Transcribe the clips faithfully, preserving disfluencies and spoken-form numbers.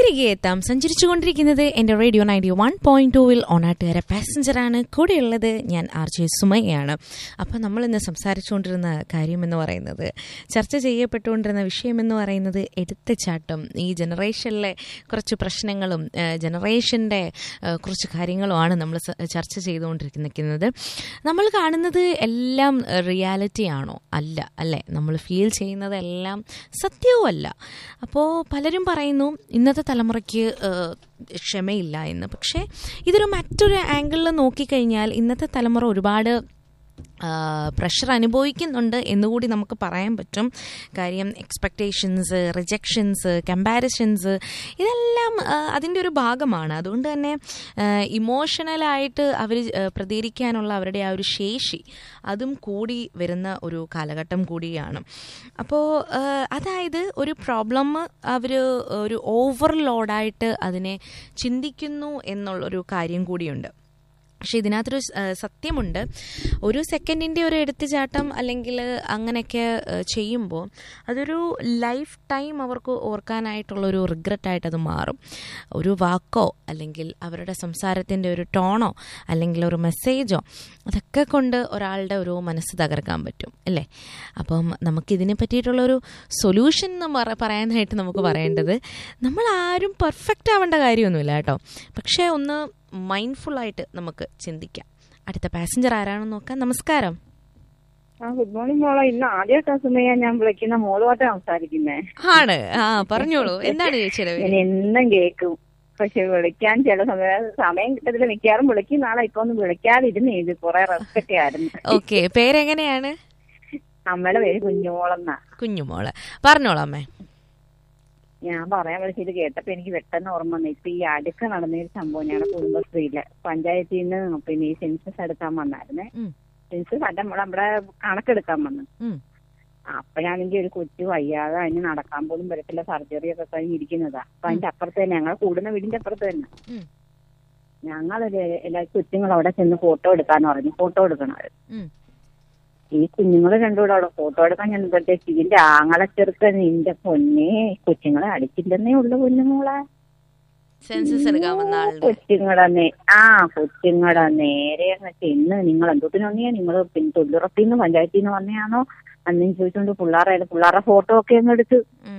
തിരികെ എത്താം. സഞ്ചരിച്ചുകൊണ്ടിരിക്കുന്നത് എൻ്റെ റേഡിയോ നയൻറ്റി വൺ പോയിന്റ് ടൂവിൽ ഓണാട്ടുകാര പാസഞ്ചറാണ്. കൂടെയുള്ളത് ഞാൻ ആർ ജെ സുമയ്യാണ്. അപ്പോൾ നമ്മളിന്ന് സംസാരിച്ചുകൊണ്ടിരുന്ന കാര്യമെന്ന് പറയുന്നത്, ചർച്ച ചെയ്യപ്പെട്ടുകൊണ്ടിരുന്ന വിഷയമെന്ന് പറയുന്നത് എടുത്തുചാട്ടം. ഈ ജനറേഷനിലെ കുറച്ച് പ്രശ്നങ്ങളും ജനറേഷൻ്റെ കുറച്ച് കാര്യങ്ങളുമാണ് നമ്മൾ ചർച്ച ചെയ്തുകൊണ്ടിരിക്കുന്നത്. നമ്മൾ കാണുന്നത് എല്ലാം റിയാലിറ്റി ആണോ? അല്ല, അല്ലേ? നമ്മൾ ഫീൽ ചെയ്യുന്നതെല്ലാം സത്യവും അല്ല. അപ്പോൾ പലരും പറയുന്നു ഇന്നത്തെ തലമുറയ്ക്ക് ക്ഷമയില്ല എന്ന്. പക്ഷേ ഇതൊരു മറ്റൊരു ആംഗിളിൽ നോക്കിക്കഴിഞ്ഞാൽ ഇന്നത്തെ തലമുറ ഒരുപാട് പ്രഷർ അനുഭവിക്കുന്നുണ്ട് എന്നുകൂടി നമുക്ക് പറയാൻ പറ്റും. കാര്യം എക്സ്പെക്റ്റേഷൻസ്, റിജക്ഷൻസ്, കമ്പാരിസൺസ് ഇതെല്ലാം അതിൻ്റെ ഒരു ഭാഗമാണ്. അതുകൊണ്ട് തന്നെ ഇമോഷണലായിട്ട് അവർ പ്രതികരിക്കാനുള്ള അവരുടെ ആ ഒരു ശേഷി അതും കൂടി വരുന്ന ഒരു കാലഘട്ടം കൂടിയാണ്. അപ്പോൾ അതായത് ഒരു പ്രോബ്ലം അവർ ഒരു ഓവർലോഡായിട്ട് അതിനെ ചിന്തിക്കുന്നു എന്നുള്ളൊരു കാര്യം കൂടിയുണ്ട്. പക്ഷെ ഇതിനകത്തൊരു സത്യമുണ്ട്. ഒരു സെക്കൻഡിൻ്റെ ഒരു എടുത്തുചാട്ടം അല്ലെങ്കിൽ അങ്ങനെയൊക്കെ ചെയ്യുമ്പോൾ അതൊരു ലൈഫ് ടൈം അവർക്ക് ഓർക്കാനായിട്ടുള്ളൊരു റിഗ്രറ്റായിട്ട് അത് മാറും. ഒരു വാക്കോ അല്ലെങ്കിൽ അവരുടെ സംസാരത്തിൻ്റെ ഒരു ടോണോ അല്ലെങ്കിൽ ഒരു മെസ്സേജോ അതൊക്കെ കൊണ്ട് ഒരാളുടെ ഒരു മനസ്സ് തകർക്കാൻ പറ്റും, അല്ലേ? അപ്പം നമുക്കിതിനെ പറ്റിയിട്ടുള്ളൊരു സൊല്യൂഷൻ എന്ന് പറയാനായിട്ട് നമുക്ക് പറയേണ്ടത്, നമ്മൾ ആരും പെർഫെക്റ്റ് ആവേണ്ട കാര്യമൊന്നുമില്ല കേട്ടോ. പക്ഷേ ഒന്ന് മൈൻഡ്ഫുള്ളായിട്ട് നമുക്ക് ചിന്തിക്കാം. അടുത്ത പാസഞ്ചർ ആരാണെന്ന് നോക്കാം. നമസ്കാരം. ഗുഡ് മോർണിംഗ് മോളെ. ഇന്ന് ആദ്യമായിട്ടാ സുമയ്യ ഞാൻ വിളിക്കുന്ന, മോളുമായിട്ട് സംസാരിക്കുന്നേ. ആണ്? ആ പറഞ്ഞോളൂ, എന്താണ് ചോദിച്ചത്? ഞാൻ എന്നും കേൾക്കും, പക്ഷെ വിളിക്കാൻ ചില സമയം സമയം കിട്ടത്തില്ല. മിക്കവാറും വിളിക്കും. നാളെ ഇപ്പൊ ഒന്ന് വിളിക്കാതിരുന്നേ, ഇത് കുറെ റെസ്പെക്റ്റ് ആയിരുന്നു. ഓക്കെ, പേരെങ്ങനെയാണ്? അമ്മയുടെ പേര് കുഞ്ഞുമോളെന്നാ. കുഞ്ഞുമോള്, പറഞ്ഞോളാം അമ്മേ. ഞാൻ പറയാൻ വിളിച്ചത് കേട്ടപ്പോ എനിക്ക് പെട്ടെന്ന് ഓർമ്മ വന്നു. ഇപ്പൊ ഈ അടുക്ക നടന്നൊരു സംഭവം, ഞങ്ങളുടെ കുടുംബശ്രീയില് പഞ്ചായത്തിൽ നിന്ന് പിന്നെ ഈ സെൻസസ് എടുക്കാൻ വന്നായിരുന്നേ. സെൻസസ് അല്ല, നമ്മളെ നമ്മുടെ കണക്കെടുക്കാൻ വന്നു. അപ്പഴാണെങ്കിൽ ഒരു കൊച്ചു വയ്യാതെ അതിന് നടക്കാൻ പോലും വരത്തില്ല, സർജറി ഒക്കെ കഴിഞ്ഞ് ഇരിക്കുന്നതാ. അപ്പൊ അതിന്റെ അപ്പുറത്ത് തന്നെ, ഞങ്ങൾ കൂടുന്ന വീടിന്റെ അപ്പുറത്ത് തന്നെ ഞങ്ങളൊരു എല്ലാ കൊച്ചുങ്ങൾ അവിടെ ചെന്ന് ഫോട്ടോ എടുക്കാന്ന് പറഞ്ഞു. ഫോട്ടോ എടുക്കണവര് ഈ കുഞ്ഞുങ്ങള് രണ്ടുകൂടെ അവിടെ ഫോട്ടോ എടുക്കാൻ ചെന്നപ്പോഴത്തേക്ക് ഇതിന്റെ ആങ്ങളെ ചെറുക്കൻ, നിന്റെ പൊന്നെ, കൊച്ചുങ്ങളെ അടിച്ചില്ലെന്നേ ഉള്ളു കുഞ്ഞുങ്ങളെ. കൊച്ചുങ്ങളെ ആ കൊച്ചുങ്ങളെ നേരെ അങ്ങ് ചെന്ന്, നിങ്ങൾ എന്തോത്തിന് വന്നിയാ, നിങ്ങൾ പിന്നെ തൊഴിലുറപ്പിൽ നിന്ന് പഞ്ചായത്തിൽ നിന്ന് വന്നെയാണോ അന്നും ചോദിച്ചോണ്ട് പിള്ളേരുടെ പിള്ളേരുടെ ഫോട്ടോ ഒക്കെ അങ്ങ് എടുത്ത്.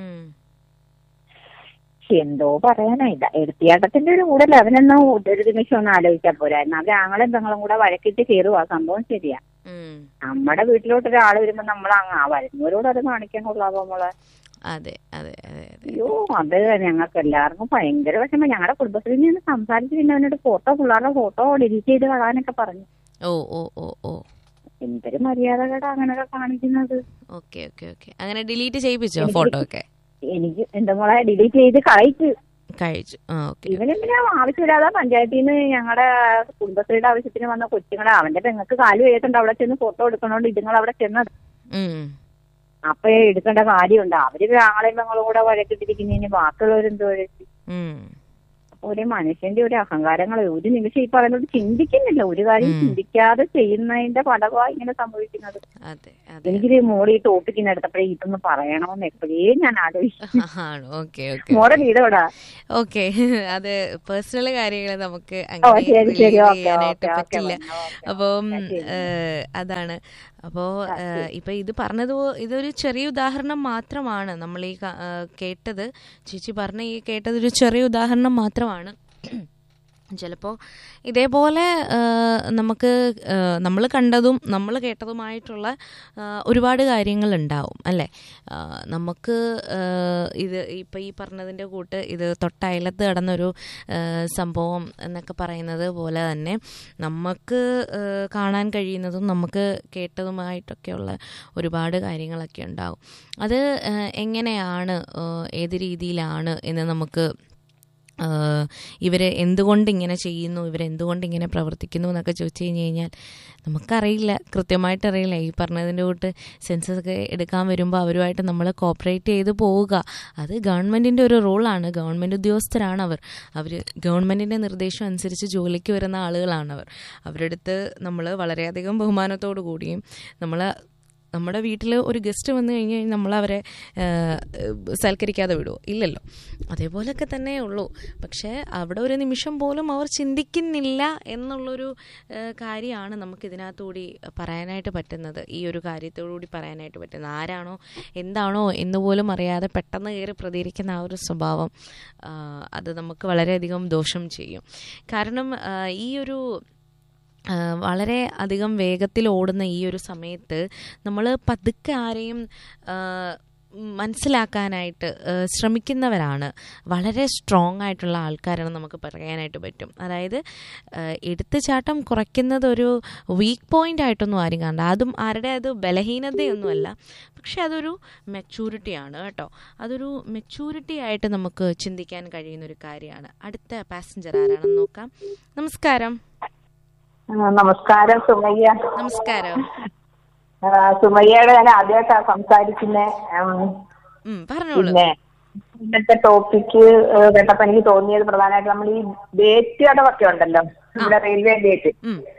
എന്തോ പറയാനായില്ല, എടുത്തിയാട്ടത്തിന്റെ ഒരു കൂടല്ല. അവനൊന്നും ഒരു നിമിഷം ഒന്നും ആലോചിച്ചാൽ പോരായിരുന്നു. അവര് ആങ്ങളും പെങ്ങളും കൂടെ വഴക്കിട്ട് കയറുക. സംഭവം ശരിയാ. നമ്മുടെ വീട്ടിലോട്ട് ഒരാൾ വരുമ്പോ നമ്മൾ അങ്ങ് വരുന്നവരോട് അത് കാണിക്കാൻ കൊള്ളാവോ മോളെ? അതെ അതെ അതെ. അയ്യോ, അത് ഞങ്ങൾക്ക് എല്ലാവർക്കും ഭയങ്കര വിഷമം. ഞങ്ങളുടെ കുടുംബശ്രീയിൽ നിന്ന് സംസാരിച്ച് പിന്നെ അവനോട് ഫോട്ടോ, പിള്ളേരുടെ ഫോട്ടോ ഡിലീറ്റ് ചെയ്ത് കളയാനൊക്കെ പറഞ്ഞു. ഓ ഓ ഓ ഓ എന്തൊരു മര്യാദകേടാ അങ്ങനെയൊക്കെ കാണിക്കുന്നത്. Okay okay okay. അങ്ങനെ ഡിലീറ്റ് ചെയ്യിപ്പിച്ചോ ഫോട്ടോ ഒക്കെ? എനിക്ക് എന്താ മോളെ, ഡിലീറ്റ് ചെയ്ത് കളയിച്ചു കഴിച്ചു. ഇവനെന്തിനാ ആവശ്യമില്ലാതെ പഞ്ചായത്തിൽ നിന്ന് ഞങ്ങളുടെ കുടുംബശ്രീയുടെ ആവശ്യത്തിന് വന്ന കൊച്ചുങ്ങളെ, അവന്റെ പെങ്ങൾക്ക് കാല് വേദണ്ട് അവിടെ ചെന്ന് ഫോട്ടോ എടുക്കണോണ്ട് ഇതുങ്ങൾ അവിടെ ചെന്നത്. അപ്പൊ എടുക്കേണ്ട കാര്യമുണ്ട്. അവര് ആങ്ങളെയും പെങ്ങളും കൂടെ വഴക്കിട്ടിരിക്കുന്നതിന് ബാക്കിയുള്ളവരെന്തോ ഒരു മനുഷ്യന്റെ ഒരു അഹങ്കാരങ്ങൾ ഒരു നിമിഷം ഈ പറയുന്നത് ചിന്തിക്കുന്നില്ല. ഒരു കാര്യം ചിന്തിക്കാതെ ചെയ്യുന്നതിന്റെ ഫലമായി ഇങ്ങനെ സംഭവിക്കുന്നത്. എനിക്കൊരു മോള് ഈ ടോപ്പിക്കിന് എടുത്തപ്പോഴേ ഇതൊന്ന് പറയണമെന്ന് എപ്പോഴേ ഞാൻ ആലോചിച്ചു. മോടെ വീടോടാ? ഓക്കെ, അത് പേഴ്സണൽ കാര്യങ്ങൾ നമുക്ക് പറ്റില്ല. അപ്പം അതാണ്. അപ്പോൾ ഇപ്പം ഇത് പറഞ്ഞത് ഇതൊരു ചെറിയ ഉദാഹരണം മാത്രമാണ്. നമ്മൾ ഈ കേട്ടത്, ചേച്ചി പറഞ്ഞ ഈ കേട്ടതൊരു ചെറിയ ഉദാഹരണം മാത്രമാണ്. ചിലപ്പോൾ ഇതേപോലെ നമുക്ക് നമ്മൾ കണ്ടതും നമ്മൾ കേട്ടതുമായിട്ടുള്ള ഒരുപാട് കാര്യങ്ങളുണ്ടാവും, അല്ലേ? നമുക്ക് ഇത് ഇപ്പം ഈ പറഞ്ഞതിൻ്റെ കൂട്ട് ഇത് തൊട്ടയലത്ത് കടന്നൊരു സംഭവം എന്നൊക്കെ പറയുന്നത് പോലെ തന്നെ നമുക്ക് കാണാൻ കഴിയുന്നതും നമുക്ക് കേട്ടതുമായിട്ടൊക്കെയുള്ള ഒരുപാട് കാര്യങ്ങളൊക്കെ ഉണ്ടാവും. അത് എങ്ങനെയാണ്, ഏത് രീതിയിലാണ് എന്ന് നമുക്ക് ഇവർ എന്തുകൊണ്ട് ഇങ്ങനെ ചെയ്യുന്നു, ഇവരെന്തുകൊണ്ട് ഇങ്ങനെ പ്രവർത്തിക്കുന്നു എന്നൊക്കെ ചോദിച്ചു കഴിഞ്ഞ് കഴിഞ്ഞാൽ നമുക്കറിയില്ല, കൃത്യമായിട്ട് അറിയില്ല. ഈ പറഞ്ഞതിൻ്റെ കൂട്ട് സെൻസസ് ഒക്കെ എടുക്കാൻ വരുമ്പോൾ അവരുമായിട്ട് നമ്മൾ കോപ്പറേറ്റ് ചെയ്ത് പോവുക, അത് ഗവൺമെൻറ്റിൻ്റെ ഒരു റോളാണ്. ഗവൺമെൻറ് ഉദ്യോഗസ്ഥരാണ് അവർ. അവർ ഗവൺമെൻറ്റിൻ്റെ നിർദ്ദേശം അനുസരിച്ച് ജോലിക്ക് വരുന്ന ആളുകളാണവർ. അവരുടെ അടുത്ത് നമ്മൾ വളരെയധികം ബഹുമാനത്തോടു കൂടിയും നമ്മൾ നമ്മുടെ വീട്ടിൽ ഒരു ഗസ്റ്റ് വന്നു കഴിഞ്ഞ് കഴിഞ്ഞാൽ നമ്മളവരെ സൽക്കരിക്കാതെ വിടുമോ? ഇല്ലല്ലോ. അതേപോലൊക്കെ തന്നെ ഉള്ളൂ. പക്ഷേ അവിടെ ഒരു നിമിഷം പോലും അവർ ചിന്തിക്കുന്നില്ല എന്നുള്ളൊരു കാര്യമാണ് നമുക്കിതിനകത്തുകൂടി പറയാനായിട്ട് പറ്റുന്നത്. ഈ ഒരു കാര്യത്തോടുകൂടി പറയാനായിട്ട് പറ്റുന്നത് ആരാണോ എന്താണോ എന്ന് പോലും അറിയാതെ പെട്ടെന്ന് കയറി പ്രതികരിക്കുന്ന ആ ഒരു സ്വഭാവം അത് നമുക്ക് വളരെയധികം ദോഷം ചെയ്യും. കാരണം ഈ ഒരു വളരെ അധികം വേഗത്തിൽ ഓടുന്ന ഈ ഒരു സമയത്ത് നമ്മൾ പതുക്കെ ആരെയും മനസ്സിലാക്കാനായിട്ട് ശ്രമിക്കുന്നവരാണ്. വളരെ സ്ട്രോങ് ആയിട്ടുള്ള ആൾക്കാരാണ് നമുക്ക് പറയാനായിട്ട് പറ്റും. അതായത് എടുത്തുചാട്ടം കുറയ്ക്കുന്നത് ഒരു വീക്ക് പോയിൻ്റ് ആയിട്ടൊന്നും ആരും കാണണ്ട. അതും ആരുടെ അത് ബലഹീനതയൊന്നുമല്ല, പക്ഷെ അതൊരു മെച്യൂരിറ്റിയാണ് കേട്ടോ. അതൊരു മെച്യൂരിറ്റി ആയിട്ട് നമുക്ക് ചിന്തിക്കാൻ കഴിയുന്നൊരു കാര്യമാണ്. അടുത്ത പാസഞ്ചർ ആരാണെന്ന് നോക്കാം. നമസ്കാരം. നമസ്കാരം സുമയ്യ. നമസ്കാരം. സുമയ്യയുടെ ഞാൻ ആദ്യമായിട്ടാണ് സംസാരിക്കുന്നേ. പിന്നെ ഇന്നത്തെ ടോപ്പിക്ക് കേട്ടപ്പോ എനിക്ക് തോന്നിയത് പ്രധാനമായിട്ട് നമ്മൾ ഈ ഗേറ്റ് അടവൊക്കെ ഉണ്ടല്ലോ, നമ്മുടെ റെയിൽവേ ഗേറ്റ്.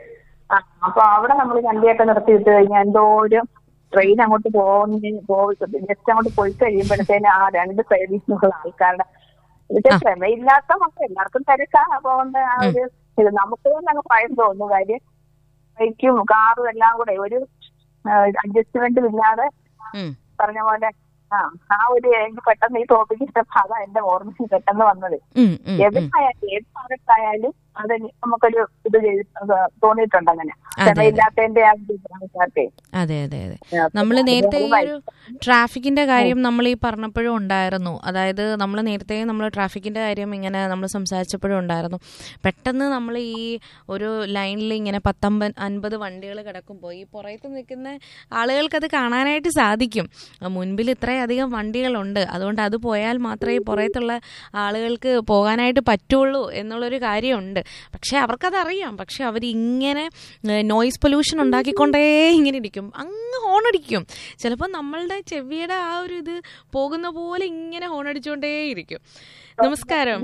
ആ അപ്പൊ അവിടെ നമ്മൾ വണ്ടിയൊക്കെ നിർത്തിയിട്ട് കഴിഞ്ഞാൽ എന്തോ ഒരു ട്രെയിൻ അങ്ങോട്ട് പോകുന്ന പോയി ജസ്റ്റ് അങ്ങോട്ട് പോയി കഴിയുമ്പോഴത്തേന് ആ രണ്ട് സൈഡിൽ നിന്നുള്ള ആൾക്കാരുടെ ക്ഷമയില്ലാത്ത മക്കൾ എല്ലാവർക്കും തിരക്കാ പോകുന്ന ആ ഒരു ഇത് നമുക്ക് തന്നെ അങ്ങ് ഭയം തോന്നുന്നു. കാര്യം ബൈക്കും കാറും എല്ലാം കൂടെ ഒരു അഡ്ജസ്റ്റ്മെന്റും ഇല്ലാതെ പറഞ്ഞ പോലെ ആ ആ ഒരു എനിക്ക് പെട്ടെന്ന് ഈ ടോപ്പിക്ക് ഇഷ്ടപ്പെട്ട അതാ എന്റെ ഓർമ്മയിൽ പെട്ടെന്ന് വന്നത്. എവിടെയായാലും ഏത് ഭാഗത്തായാലും അത് നമുക്കൊരു ഇത് തോന്നിയിട്ടുണ്ട് അങ്ങനെ ക്ഷമയില്ലാത്തതിന്റെ ആൾക്കാർക്ക്. അതെ അതെ അതെ നമ്മൾ നേരത്തെ ഈ ഒരു ട്രാഫിക്കിന്റെ കാര്യം നമ്മൾ ഈ പറഞ്ഞപ്പോഴും ഉണ്ടായിരുന്നു. അതായത് നമ്മൾ നേരത്തെ നമ്മൾ ട്രാഫിക്കിന്റെ കാര്യം ഇങ്ങനെ നമ്മൾ സംസാരിച്ചപ്പോഴും ഉണ്ടായിരുന്നു. പെട്ടെന്ന് നമ്മൾ ഈ ഒരു ലൈനിൽ ഇങ്ങനെ പത്തൊമ്പത് അൻപത് വണ്ടികൾ കിടക്കുമ്പോൾ ഈ പുറത്ത് നിൽക്കുന്ന ആളുകൾക്കത് കാണാനായിട്ട് സാധിക്കും. മുൻപിൽ ഇത്രയധികം വണ്ടികളുണ്ട്, അതുകൊണ്ട് അത് പോയാൽ മാത്രമേ പുറത്തുള്ള ആളുകൾക്ക് പോകാനായിട്ട് പറ്റുള്ളൂ എന്നുള്ളൊരു കാര്യമുണ്ട്. പക്ഷെ അവർക്കതറിയാം. പക്ഷെ അവരിങ്ങനെ നോയിസ് പൊല്യൂഷൻ ഉണ്ടാക്കിക്കൊണ്ടേ ഇങ്ങനെ ഇരിക്കും, അങ്ങ് ഹോണടിക്കും. ചിലപ്പോൾ നമ്മളുടെ ചെവിയുടെ ആ ഒരു ഇത് പോകുന്ന പോലെ ഇങ്ങനെ ഹോണടിച്ചുകൊണ്ടേ ഇരിക്കും. നമസ്കാരം.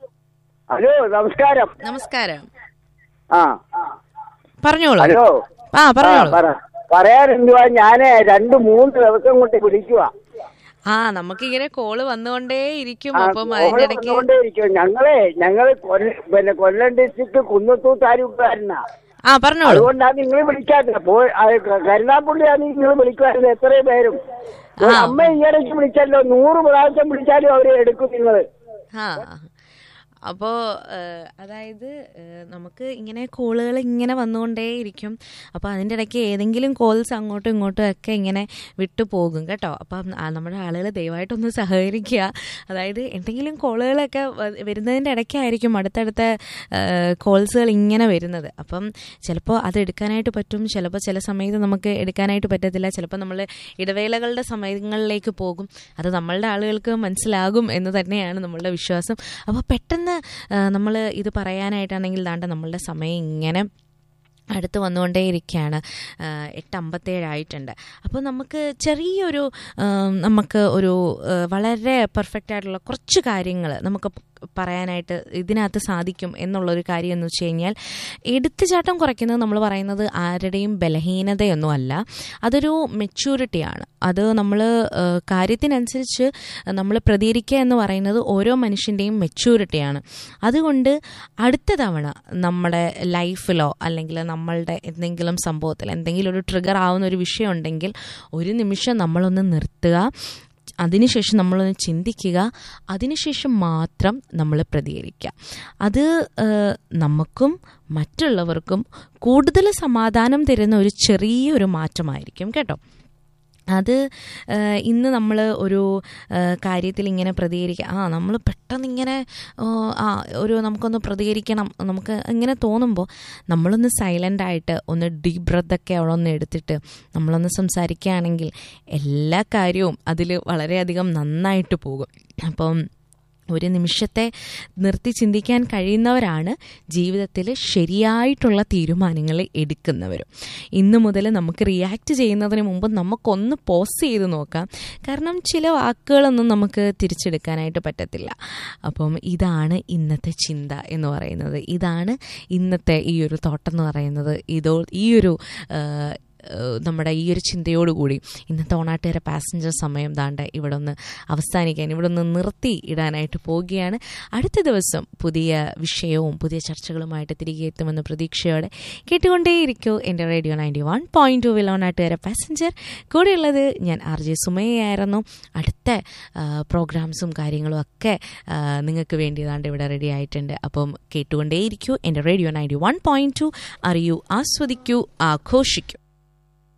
ഹലോ നമസ്കാരം. നമസ്കാരം. ആ പറഞ്ഞോളൂ. ഹലോ. ആ പറഞ്ഞോളൂ. പറയാനെന്തുവാ, ഞാന് രണ്ട് മൂന്ന് ദിവസം കൊണ്ട് വിളിക്കുക. ആ നമുക്കിങ്ങനെ കോള് വന്നുകൊണ്ടേ ഇരിക്കും. അപ്പം അതിന്റെ ഇടയ്ക്ക് ഞങ്ങളെ ഞങ്ങള് പിന്നെ കൊല്ലം ഡിസ്ട്രിക്ട് കുന്നത്തൂർ താലൂക്കുകാരനാ. ആ പറഞ്ഞോളൂ. അതുകൊണ്ടാണ് നിങ്ങൾ വിളിക്കാത്തത്. കരുനാപ്പള്ളിയാണ് നിങ്ങൾ വിളിക്കുമായിരുന്നത് എത്രയും പേരും. അമ്മ ഈയിടയ്ക്ക് വിളിച്ചല്ലോ, നൂറ് പ്രാവശ്യം വിളിച്ചാലും അവരെ എടുക്കും നിങ്ങള്. ആ അപ്പോൾ അതായത് നമുക്ക് ഇങ്ങനെ കോളുകൾ ഇങ്ങനെ വന്നുകൊണ്ടേയിരിക്കും. അപ്പോൾ അതിൻ്റെ ഇടയ്ക്ക് ഏതെങ്കിലും കോൾസ് അങ്ങോട്ടും ഇങ്ങോട്ടും ഒക്കെ ഇങ്ങനെ വിട്ടു പോകും കേട്ടോ. അപ്പം നമ്മുടെ ആളുകൾ ദയവായിട്ടൊന്ന് സഹകരിക്കുക. അതായത് എന്തെങ്കിലും കോളുകളൊക്കെ വരുന്നതിൻ്റെ ഇടയ്ക്കായിരിക്കും അടുത്തടുത്ത കോൾസുകൾ ഇങ്ങനെ വരുന്നത്. അപ്പം ചിലപ്പോൾ അത് എടുക്കാനായിട്ട് പറ്റും, ചിലപ്പോൾ ചില സമയത്ത് നമുക്ക് എടുക്കാനായിട്ട് പറ്റത്തില്ല. ചിലപ്പോൾ നമ്മൾ ഇടവേളകളുടെ സമയങ്ങളിലേക്ക് പോകും. അത് നമ്മളുടെ ആളുകൾക്ക് മനസ്സിലാകും എന്ന് തന്നെയാണ് നമ്മളുടെ വിശ്വാസം. അപ്പോൾ പെട്ടെന്ന് നമ്മൾ ഇത് പറയാനായിട്ടാണെങ്കിൽ ദാണ്ട നമ്മളുടെ സമയം ഇങ്ങനെ അടുത്ത് വന്നുകൊണ്ടേയിരിക്കുകയാണ്. എട്ട് അമ്പത്തേഴായിട്ടുണ്ട്. അപ്പോൾ നമുക്ക് ചെറിയൊരു നമുക്ക് ഒരു വളരെ പെർഫെക്റ്റ് ആയിട്ടുള്ള കുറച്ച് കാര്യങ്ങൾ നമുക്ക് പറയാനായിട്ട് ഇതിനകത്ത് സാധിക്കും എന്നുള്ളൊരു കാര്യം എന്ന് വെച്ച് കഴിഞ്ഞാൽ, എടുത്തുചാട്ടം കുറയ്ക്കുന്നത് നമ്മൾ പറയുന്നത് ആരുടെയും ബലഹീനതയൊന്നും അല്ല, അതൊരു മെച്യൂരിറ്റിയാണ്. അത് നമ്മൾ കാര്യത്തിനനുസരിച്ച് നമ്മൾ പ്രതികരിക്കുക എന്ന് പറയുന്നത് ഓരോ മനുഷ്യൻ്റെയും മെച്യൂരിറ്റിയാണ്. അതുകൊണ്ട് അടുത്ത തവണ നമ്മുടെ ലൈഫിലോ അല്ലെങ്കിൽ നമ്മളുടെ എന്തെങ്കിലും സംഭവത്തിൽ എന്തെങ്കിലും ഒരു ട്രിഗർ ആവുന്ന ഒരു വിഷയം ഉണ്ടെങ്കിൽ ഒരു നിമിഷം നമ്മളൊന്ന് നിർത്തുക, അതിനുശേഷം നമ്മളൊന്ന് ചിന്തിക്കുക, അതിനുശേഷം മാത്രം നമ്മൾ പ്രതികരിക്കുക. അത് നമുക്കും മറ്റുള്ളവർക്കും കൂടുതൽ സമാധാനം തരുന്ന ഒരു ചെറിയൊരു മാറ്റമായിരിക്കും കേട്ടോ. അത് ഇന്ന് നമ്മൾ ഒരു കാര്യത്തിൽ ഇങ്ങനെ പ്രതികരിക്കുക, ആ നമ്മൾ പെട്ടെന്ന് ഇങ്ങനെ ആ ഒരു നമുക്കൊന്ന് പ്രതികരിക്കണം നമുക്ക് ഇങ്ങനെ തോന്നുമ്പോൾ നമ്മളൊന്ന് സൈലൻ്റായിട്ട് ഒന്ന് ഡീപ് ബ്രത്തൊക്കെ അവിടെ ഒന്ന് എടുത്തിട്ട് നമ്മളൊന്ന് സംസാരിക്കുകയാണെങ്കിൽ എല്ലാ കാര്യവും അതിൽ വളരെയധികം നന്നായിട്ട് പോകും. അപ്പം ഒരു നിമിഷത്തെ നിർത്തി ചിന്തിക്കാൻ കഴിയുന്നവരാണ് ജീവിതത്തിൽ ശരിയായിട്ടുള്ള തീരുമാനങ്ങൾ എടുക്കുന്നവരും. ഇന്ന് മുതൽ നമുക്ക് റിയാക്ട് ചെയ്യുന്നതിന് മുമ്പ് നമുക്കൊന്ന് പോസ് ചെയ്ത് നോക്കാം. കാരണം ചില വാക്കുകളൊന്നും നമുക്ക് തിരിച്ചെടുക്കാനായിട്ട് പറ്റത്തില്ല. അപ്പം ഇതാണ് ഇന്നത്തെ ചിന്ത എന്ന് പറയുന്നത്, ഇതാണ് ഇന്നത്തെ ഈ ഒരു തോട്ടം എന്ന് പറയുന്നത്. ഇതോ ഈ ഒരു നമ്മുടെ ഈ ഒരു ചിന്തയോടുകൂടി ഇന്നത്തെ ഓണാട്ടുകര പാസഞ്ചർ സമയം ദാണ്ട് ഇവിടെ ഒന്ന് അവസാനിക്കാൻ, ഇവിടെ ഒന്ന് നിർത്തി ഇടാനായിട്ട് പോവുകയാണ്. അടുത്ത ദിവസം പുതിയ വിഷയവും പുതിയ ചർച്ചകളുമായിട്ട് തിരികെ എത്തുമെന്ന പ്രതീക്ഷയോടെ കേട്ടുകൊണ്ടേയിരിക്കൂ എൻ്റെ radio ninety one point two will Onattukara passenger. കൂടെയുള്ളത് ഞാൻ ആർ ജെ സുമയായിരുന്നു. അടുത്ത പ്രോഗ്രാംസും കാര്യങ്ങളും ഒക്കെ നിങ്ങൾക്ക് വേണ്ടി ദാണ്ട് ഇവിടെ റെഡി ആയിട്ടുണ്ട്. അപ്പം കേട്ടുകൊണ്ടേയിരിക്കൂ എൻ്റെ radio ninety one point two. അറിയൂ, ആസ്വദിക്കൂ, ആഘോഷിക്കൂ.